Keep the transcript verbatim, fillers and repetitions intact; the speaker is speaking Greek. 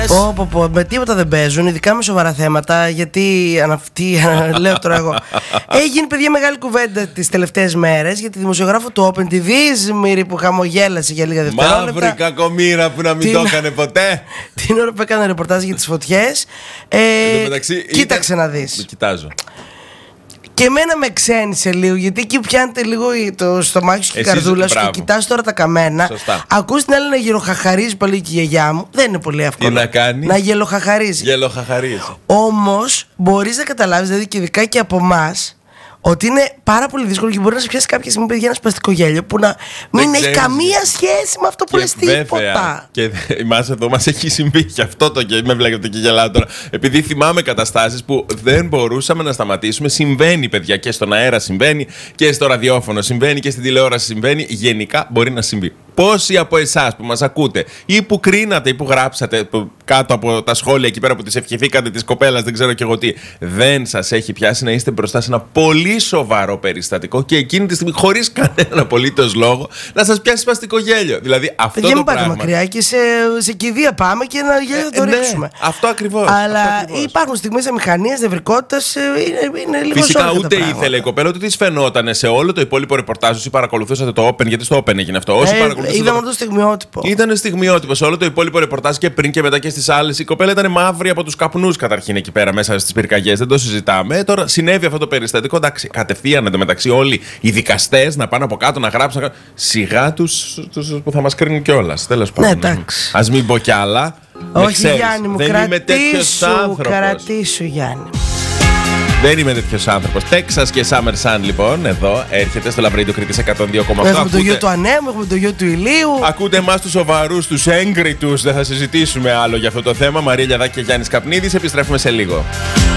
Πω, πω, πω, με τίποτα δεν παίζουν, ειδικά με σοβαρά θέματα. Γιατί αναυτή, λέω τώρα εγώ. Έγινε, παιδιά, μεγάλη κουβέντα τις τελευταίες μέρες για τη δημοσιογράφο του Open, τη Δύσμηρη, που χαμογέλασε για λίγα δευτερόλεπτα. Μαύρη κακομοίρα που να μην την... το έκανε ποτέ. Την ώρα που έκανε ρεπορτάζ για τις φωτιές. Ε, μεταξύ, κοίταξε ήταν... να δεις. Το κοιτάζω. Και εμένα με ξένησε λίγο, γιατί εκεί πιάνεται λίγο το στομάχι σου και η καρδούλα σου και κοιτάς τώρα τα καμένα. Σωστά. Ακούς την άλλη να γελοχαχαρίζει πολύ και η γιαγιά μου. Δεν είναι πολύ εύκολο. Τι να κάνει? Να γελοχαχαρίζει. Γελοχαχαρίζει. Όμως μπορείς να καταλάβεις, δηλαδή και ειδικά και από εμάς, ότι είναι πάρα πολύ δύσκολο και μπορεί να σε πιάσει κάποια στιγμή, παιδιά, ένα σπαστικό γέλιο που να μην δεν έχει ξέρεις. καμία σχέση με αυτό που λες τίποτα. Και εμάς εδώ μας έχει συμβεί και αυτό το και με βλέπετε και γελάω τώρα. Επειδή θυμάμαι καταστάσεις που δεν μπορούσαμε να σταματήσουμε. Συμβαίνει, παιδιά, και στον αέρα συμβαίνει και στο ραδιόφωνο συμβαίνει και στην τηλεόραση συμβαίνει. Γενικά μπορεί να συμβεί. Πόσοι από εσάς που μας ακούτε ή που κρίνατε ή που γράψατε που κάτω από τα σχόλια εκεί πέρα που τις ευχηθήκατε της κοπέλας, δεν ξέρω και εγώ τι, δεν σας έχει πιάσει να είστε μπροστά σε ένα πολύ σοβαρό περιστατικό και εκείνη τη στιγμή, χωρίς κανέναν απολύτως λόγο, να σας πιάσει σπαστικό γέλιο? Δηλαδή αυτό δεν το πράγμα. πράγμα. Μακριά και σε, σε κηδεία πάμε και ένα γέλιο θα το ε, ρίξουμε. Ναι, αυτό ακριβώς. Αλλά αυτό ακριβώς. Υπάρχουν στιγμές αμηχανίας, νευρικότητας, είναι, είναι λίγο Φυσικά ζώρικα ούτε τα ήθελε η κοπέλα, ούτε της φαινόταν σε όλο το υπόλοιπο ρεπορτάζ. Όσοι παρακολουθούσατε το Open, γιατί στο Open έγινε αυτό. Όσοι ε, είδαμε το... το στιγμιότυπο. Ήταν στιγμιότυπο σε όλο το υπόλοιπο ρεπορτάζ και πριν και μετά και στις άλλες. Η κοπέλα ήταν μαύρη από τους καπνούς καταρχήν εκεί πέρα μέσα στις πυρκαγιές. Δεν το συζητάμε. Ε, τώρα συνέβη αυτό το περιστατικό. Εντάξει, κατευθείαν εντωμεταξύ όλοι οι δικαστές να πάνε από κάτω να γράψουν. Να... Σιγά τους, τους που θα μας κρίνουν κιόλας. Τέλος πάντων. Ναι, εντάξει. Ας μην πω κι άλλα. Όχι, ξέρεις, Γιάννη μου, δεν κρατήσου, κρατήσου, Γιάννη. Δεν είμαι τέτοιος άνθρωπος. Texas και Summer Sun, λοιπόν, εδώ έρχεται στο Λαβρίδιο Κρήτης εκατόν δύο κόμμα οκτώ. Έχουμε Ακούτε... το γιο του ανέμου, έχουμε το γιο του ηλίου. Ακούτε εμάς τους σοβαρούς, τους έγκριτους. Δεν θα συζητήσουμε άλλο για αυτό το θέμα. Μαρία Λιαδάκη και Γιάννης Καπνίδης. Επιστρέφουμε σε λίγο.